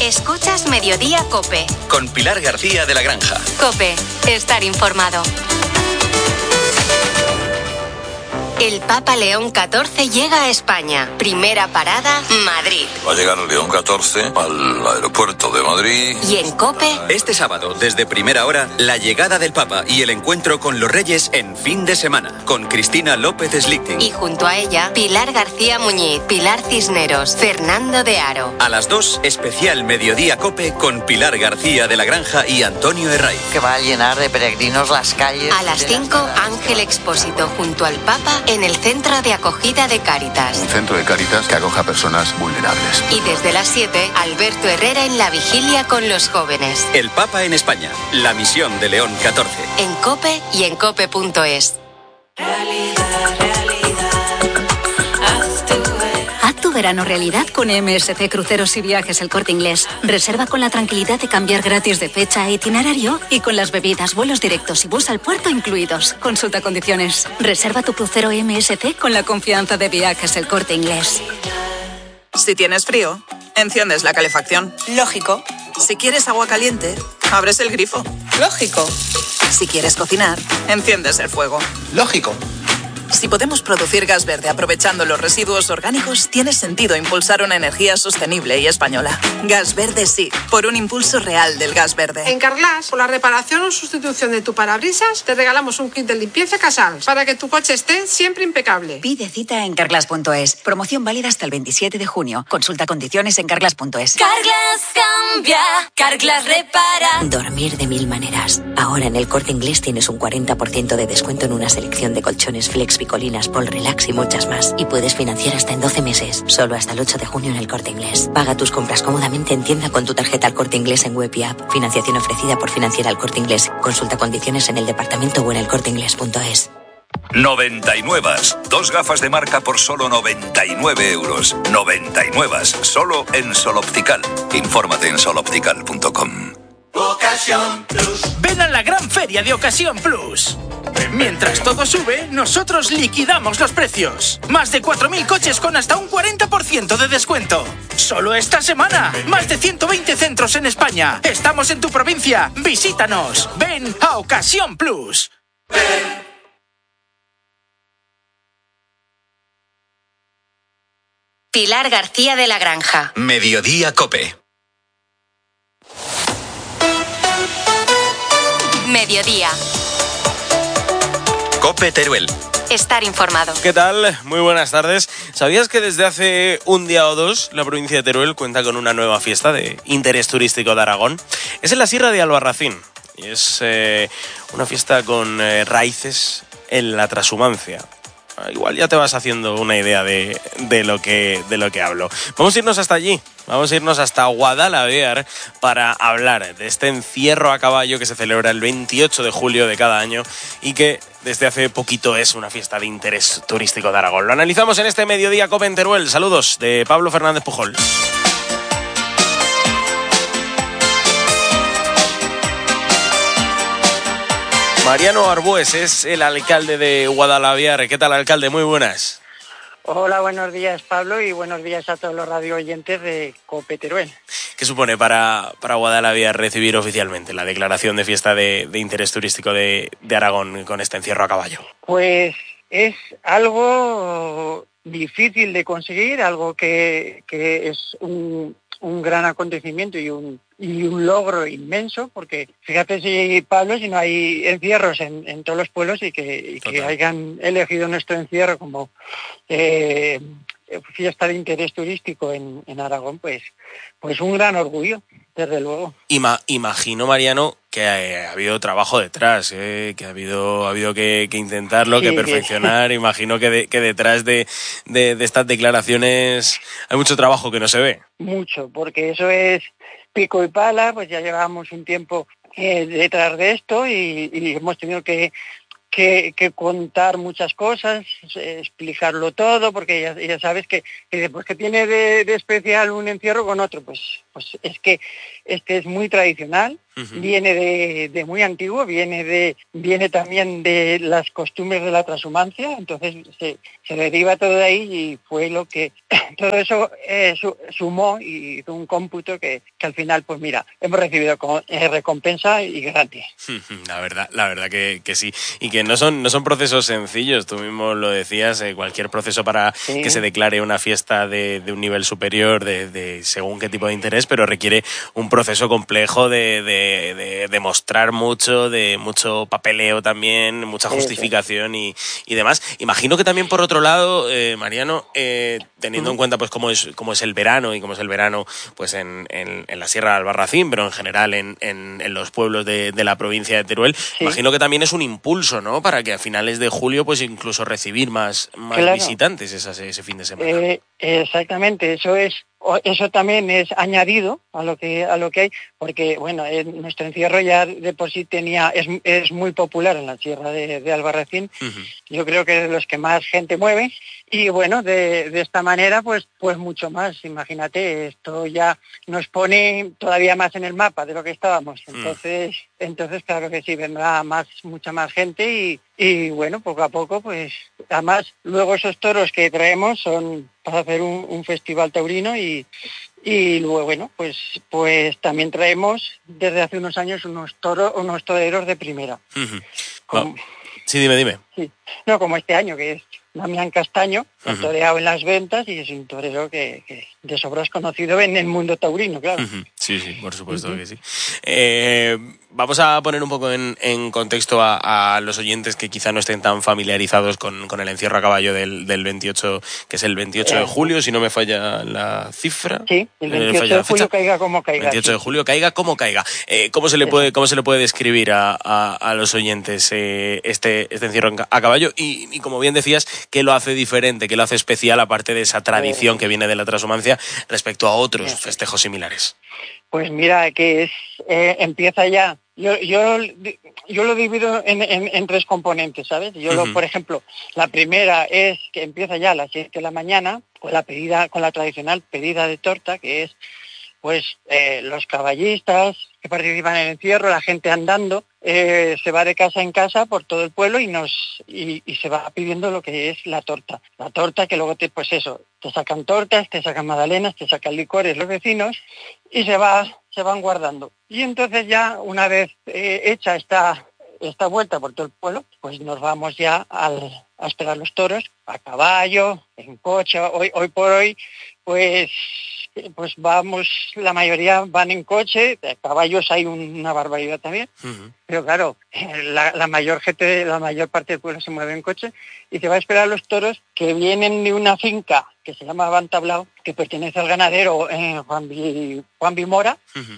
Escuchas Mediodía COPE. Con Pilar García de la Granja. COPE. Estar informado. El Papa León XIV llega a España. Primera parada, Madrid. Va a llegar León XIV al aeropuerto de Madrid. Y en COPE... Este sábado, desde primera hora, la llegada del Papa y el encuentro con los Reyes en fin de semana. Con Cristina López Slichting. Y junto a ella, Pilar García Muñiz, Pilar Cisneros, Fernando de Aro. A las 2, especial Mediodía COPE con Pilar García de la Granja y Antonio Herraiz. Que va a llenar de peregrinos las calles. A las 5, Ángel Expósito junto al Papa en el Centro de Acogida de Cáritas. Un centro de Cáritas que acoja a personas vulnerables. Y desde las 7, Alberto Herrera en la vigilia con los jóvenes. El Papa en España, la misión de León XIV. En COPE y en COPE.es. Haz tu verano realidad con MSC Cruceros y Viajes El Corte Inglés. Reserva con la tranquilidad de cambiar gratis de fecha e itinerario y con las bebidas, vuelos directos y bus al puerto incluidos. Consulta condiciones. Reserva tu crucero MSC con la confianza de Viajes El Corte Inglés. Si tienes frío, enciendes la calefacción. Lógico. Si quieres agua caliente, abres el grifo. Lógico. Si quieres cocinar, enciendes el fuego. Lógico. Si podemos producir gas verde aprovechando los residuos orgánicos, tiene sentido impulsar una energía sostenible y española. Gas verde sí, por un impulso real del gas verde. En Carglass, por la reparación o sustitución de tu parabrisas, te regalamos un kit de limpieza Casals para que tu coche esté siempre impecable. Pide cita en Carglass.es. Promoción válida hasta el 27 de junio. Consulta condiciones en Carglass.es. Carglass cambia, Carglass repara. Dormir de mil maneras. Ahora en El Corte Inglés tienes un 40% de descuento en una selección de colchones Flex, Picolinas, Paul Relax y muchas más. Y puedes financiar hasta en 12 meses. Solo hasta el 8 de junio en El Corte Inglés. Paga tus compras cómodamente en tienda con tu tarjeta El Corte Inglés en web y app. Financiación ofrecida por Financiera El Corte Inglés. Consulta condiciones en el departamento o en elcorteinglés.es. 99. 2 gafas de marca por solo 99 euros. 99. Solo en Sol Optical. Infórmate en soloptical.com. Ocasión Plus. Ven a la gran feria de Ocasión Plus. Mientras todo sube, nosotros liquidamos los precios. Más de 4.000 coches con hasta un 40% de descuento. Solo esta semana. Más de 120 centros en España. Estamos en tu provincia. Visítanos. Ven a Ocasión Plus. Pilar García de la Granja. Mediodía COPE. Mediodía. COPE Teruel. Estar informado. ¿Qué tal? Muy buenas tardes. ¿Sabías que desde hace un día o dos la provincia de Teruel cuenta con una nueva fiesta de interés turístico de Aragón? Es en la Sierra de Albarracín y es una fiesta con raíces en la trashumancia. Igual ya te vas haciendo una idea de lo que hablo. Vamos a irnos hasta allí. Vamos a irnos hasta Guadalaviar para hablar de este encierro a caballo que se celebra el 28 de julio de cada año y que desde hace poquito es una fiesta de interés turístico de Aragón. Lo analizamos en este Mediodía COPE en Teruel. Saludos de Pablo Fernández Pujol. Mariano Arbues es el alcalde de Guadalaviar. ¿Qué tal, alcalde? Muy buenas. Hola, buenos días, Pablo, y buenos días a todos los radio oyentes de COPE Teruel. ¿Qué supone para Guadalaviar recibir oficialmente la declaración de fiesta de interés turístico de Aragón con este encierro a caballo? Pues es algo difícil de conseguir, algo que es un gran acontecimiento y un logro inmenso, porque fíjate si, Pablo, si no hay encierros en todos los pueblos y que hayan elegido nuestro encierro como fiesta de interés turístico en Aragón, pues un gran orgullo, desde luego. Imagino, Mariano, que ha habido trabajo detrás, que ha habido que intentarlo, sí, que perfeccionar. Sí. Imagino que detrás de estas declaraciones hay mucho trabajo que no se ve. Mucho, porque eso es pico y pala, pues ya llevamos un tiempo detrás de esto y hemos tenido que contar muchas cosas, explicarlo todo, porque ya sabes que después que tiene de especial un encierro con otro, pues es que este es muy tradicional viene de muy antiguo, viene también de las costumbres de la transhumancia, entonces se deriva todo de ahí y fue lo que todo eso sumó y hizo un cómputo que al final, pues mira, hemos recibido recompensa y gratis. La verdad que sí, y que no son procesos sencillos, tú mismo lo decías, cualquier proceso para que se declare una fiesta de un nivel superior, de según qué tipo de interés, pero requiere un proceso complejo de demostrar mucho, de mucho papeleo también, mucha justificación y demás. Imagino que también por otro lado, Mariano, teniendo en cuenta pues cómo es el verano y cómo es el verano pues en la Sierra de Albarracín, pero en general en los pueblos de la provincia de Teruel, imagino que también es un impulso, ¿no? Para que a finales de julio pues incluso recibir más claro, visitantes ese fin de semana. Exactamente, eso también es añadido a lo que hay, porque bueno, nuestro encierro ya de por sí es muy popular en la Sierra de Albarracín. Yo creo que es de los que más gente mueve y bueno, de esta manera pues mucho más. Imagínate, esto ya nos pone todavía más en el mapa de lo que estábamos. Entonces claro que sí, vendrá mucha más gente y bueno, poco a poco pues además luego esos toros que traemos son para hacer un festival taurino y luego bueno pues también traemos desde hace unos años unos toreros de primera. Sí, dime. Sí. No, como este año que es Damián Castaño, ha toreado en las ventas y es un torero que de sobra es conocido en el mundo taurino, claro. Sí, por supuesto que sí. Vamos a poner un poco en contexto a los oyentes que quizá no estén tan familiarizados con el encierro a caballo del 28, que es el 28 de julio, si no me falla la cifra. Sí, el 28 de julio caiga como caiga. 28 de julio caiga como caiga. ¿Cómo se le puede describir a los oyentes este encierro a caballo? Y como bien decías, ¿qué lo hace diferente, qué lo hace especial, aparte de esa tradición que viene de la transhumancia respecto a otros festejos similares? Pues mira, que empieza ya. Yo lo divido en tres componentes, ¿sabes? Por ejemplo, la primera es que empieza ya a las 7 de la mañana con la tradicional pedida de torta, que es pues los caballistas que participan en el encierro, la gente andando, se va de casa en casa por todo el pueblo y se va pidiendo lo que es la torta. La torta que luego te sacan tortas, te sacan magdalenas, te sacan licores los vecinos y se van guardando. Y entonces ya una vez hecha esta vuelta por todo el pueblo, pues nos vamos ya a esperar los toros a caballo, en coche. Hoy por hoy, pues vamos, la mayoría van en coche, de caballos hay una barbaridad también, pero claro, la mayor parte del pueblo se mueve en coche y se va a esperar a los toros que vienen de una finca que se llama Bantablao, que pertenece al ganadero Juan Bimora,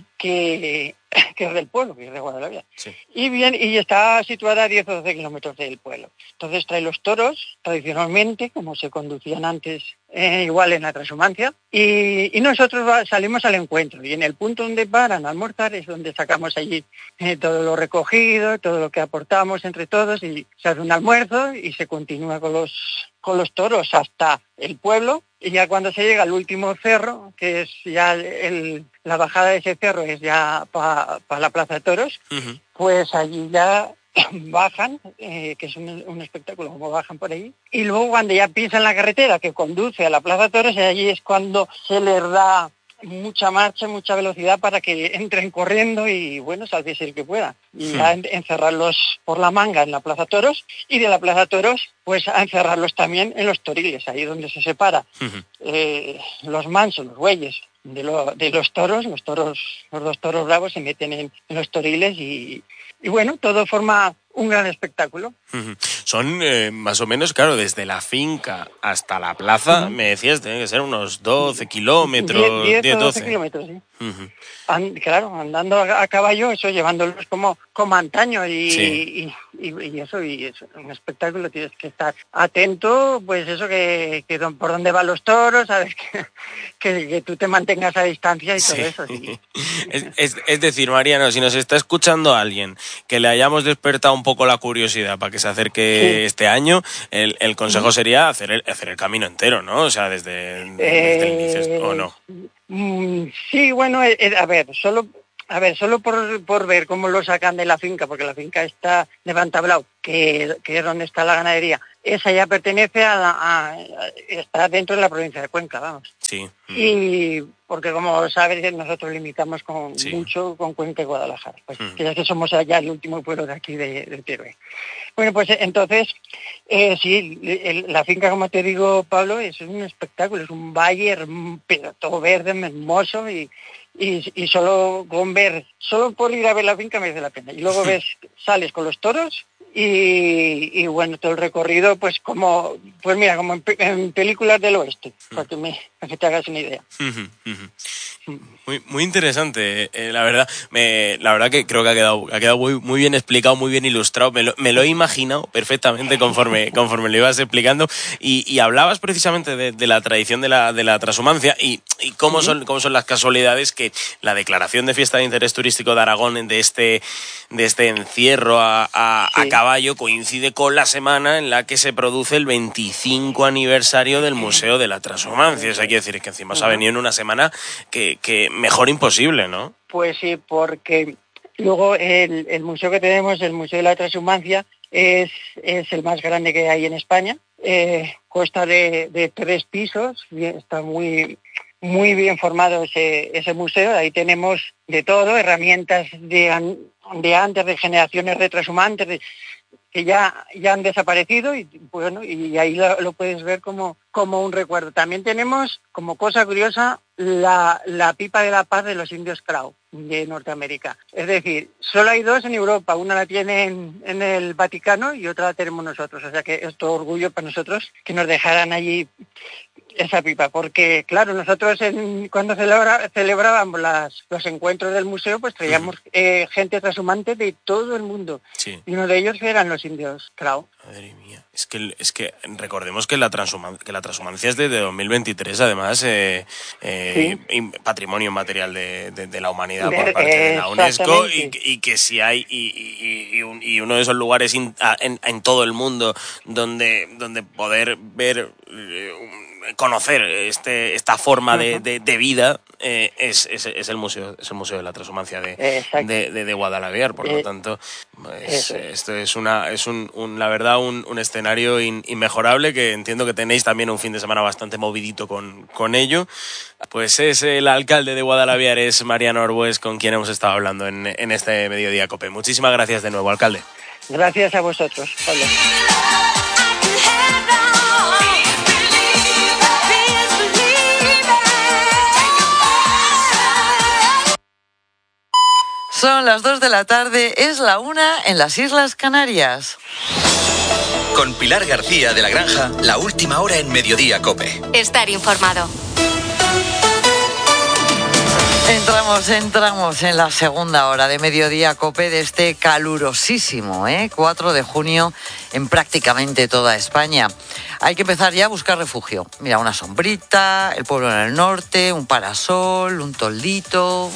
que es del pueblo, que es de Guadalajara. Sí. Y está situada a 10 o 12 kilómetros del pueblo. Entonces trae los toros, tradicionalmente, como se conducían antes, igual en la transhumancia, y nosotros salimos al encuentro. Y en el punto donde paran a almorzar es donde sacamos allí todo lo recogido, todo lo que aportamos entre todos, y se hace un almuerzo y se continúa con los toros hasta el pueblo. Y ya cuando se llega al último cerro, que es ya la bajada de ese cerro es ya para la Plaza de Toros, pues allí ya bajan, que es un espectáculo como bajan por ahí. Y luego cuando ya piensan la carretera que conduce a la Plaza de Toros, allí es cuando se les da mucha marcha, mucha velocidad para que entren corriendo y bueno, sálvese el que pueda. Y a encerrarlos por la manga en la Plaza Toros y de la Plaza Toros pues a encerrarlos también en los toriles, ahí donde se separa los mansos, los bueyes de los toros. Los dos toros bravos se meten en los toriles y bueno, todo forma un gran espectáculo. Son más o menos, claro, desde la finca hasta la plaza, me decías, tienen que ser unos 12 kilómetros. 10 o 12 kilómetros, sí. Claro, andando a caballo, eso, llevándolos como antaño y eso es un espectáculo. Tienes que estar atento, pues eso, que por dónde van los toros, sabes, que tú te mantengas a distancia y todo eso. Sí. Es decir, Mariano, si nos está escuchando alguien que le hayamos despertado un poco la curiosidad para que se acerque este año, el consejo sería hacer el camino entero, ¿no? O sea, desde el inicio, ¿o no? Sí, bueno, a ver, solo A ver, solo por ver cómo lo sacan de la finca, porque la finca está de Vantablao, que es donde está la ganadería, esa ya pertenece está dentro de la provincia de Cuenca, vamos. Sí. Y porque como sabes, nosotros limitamos mucho con Cuenca y Guadalajara, pues que ya que somos allá el último pueblo de aquí de Teruel. Bueno, pues entonces, sí, la finca, como te digo, Pablo, es un espectáculo, es un valle, pero todo verde, hermoso, y solo por ir a ver la finca merece la pena. Y luego sales con los toros y bueno, todo el recorrido, pues mira, como en películas del oeste, para que te hagas una idea. Muy, muy interesante, la verdad. La verdad que creo que ha quedado muy, muy bien explicado, muy bien ilustrado. Me lo he imaginado perfectamente conforme lo ibas explicando. Y hablabas precisamente de la tradición de la transhumancia y cómo son las casualidades que la declaración de fiesta de interés turístico de Aragón de este encierro a caballo coincide con la semana en la que se produce el 25 aniversario del Museo de la Transhumancia. O sea, quiere decir que encima se ha venido en una semana que mejor imposible, ¿no? Pues sí, porque luego el museo que tenemos, el Museo de la Transhumancia, es el más grande que hay en España. Consta de 3 pisos, está muy, muy bien formado ese museo. Ahí tenemos de todo, herramientas de antes, de generaciones de transhumantes, que ya han desaparecido, y bueno, y ahí lo puedes ver como un recuerdo. También tenemos, como cosa curiosa, la pipa de la paz de los indios Crow de Norteamérica. Es decir, solo hay 2 en Europa, una la tienen en el Vaticano y otra la tenemos nosotros, o sea que es todo orgullo para nosotros que nos dejaran allí esa pipa, porque claro, nosotros cuando celebrábamos los encuentros del museo, pues traíamos gente transhumante de todo el mundo, y uno de ellos eran los indios Crow. Madre mía, es que recordemos que la transhumancia es de 2023, además, patrimonio material de la humanidad por parte de la UNESCO, y que si hay y uno de esos lugares en todo el mundo donde poder ver, conocer esta forma de vida es el museo de la transhumancia de Guadalaviar. Por lo tanto, pues, esto es la verdad un escenario inmejorable, que entiendo que tenéis también un fin de semana bastante movidito con ello. Pues es el alcalde de Guadalaviar, es Mariano Orbues, con quien hemos estado hablando en este Mediodía COPE. Muchísimas gracias de nuevo, alcalde. Gracias a vosotros, Pablo. Son las 2 de la tarde, es la 1 en las Islas Canarias. Con Pilar García de la Granja, la última hora en Mediodía COPE. Estar informado. Entramos en la segunda hora de Mediodía COPE de este calurosísimo 4 de junio en prácticamente toda España. Hay que empezar ya a buscar refugio. Mira, una sombrita, el pueblo en el norte, un parasol, un toldito.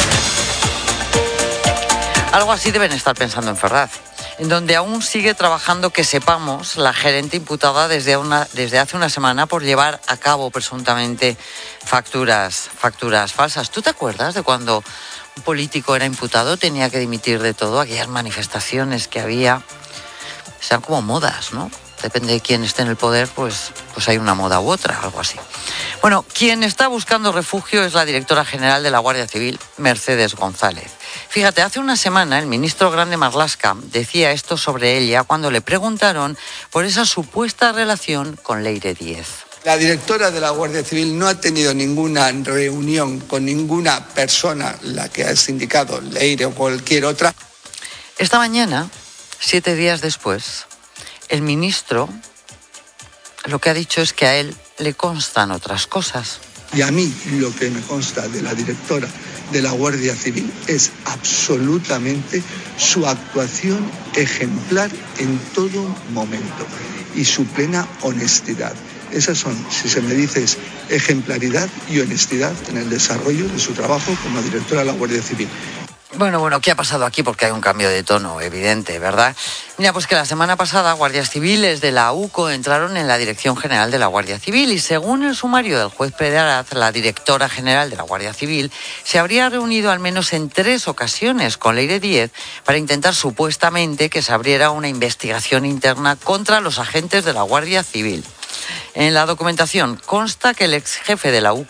Algo así deben estar pensando en Ferraz, en donde aún sigue trabajando, que sepamos, la gerente imputada desde hace una semana por llevar a cabo presuntamente facturas falsas. ¿Tú te acuerdas de cuando un político era imputado, tenía que dimitir de todo? Aquellas manifestaciones que había, sean como modas, ¿no? Depende de quién esté en el poder, pues hay una moda u otra, algo así. Bueno, quien está buscando refugio es la directora general de la Guardia Civil, Mercedes González. Fíjate, hace una semana el ministro Grande Marlaska decía esto sobre ella cuando le preguntaron por esa supuesta relación con Leire Díez. La directora de la Guardia Civil no ha tenido ninguna reunión con ninguna persona, la que has indicado, Leire o cualquier otra. Esta mañana, 7 días después, el ministro lo que ha dicho es que a él le constan otras cosas. Y a mí lo que me consta de la directora de la Guardia Civil es absolutamente su actuación ejemplar en todo momento y su plena honestidad. Esas son, si se me dice, es ejemplaridad y honestidad en el desarrollo de su trabajo como directora de la Guardia Civil. Bueno, ¿qué ha pasado aquí? Porque hay un cambio de tono evidente, ¿verdad? Mira, pues que la semana pasada guardias civiles de la UCO entraron en la Dirección General de la Guardia Civil y según el sumario del juez Pérez, la directora general de la Guardia Civil se habría reunido al menos en 3 ocasiones con Leire Díez para intentar supuestamente que se abriera una investigación interna contra los agentes de la Guardia Civil. En la documentación consta que el ex jefe de la UCO